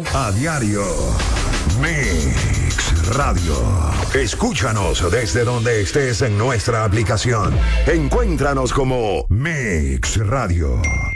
A diario. Mix Radio. Escúchanos desde donde estés en nuestra aplicación. Encuéntranos como Mix Radio.